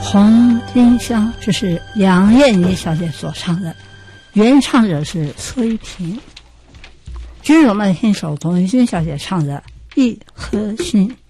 红丁香，这是杨燕妮小姐所唱的，原唱者是崔萍。君荣们听首童玉君小姐唱的《一颗心》。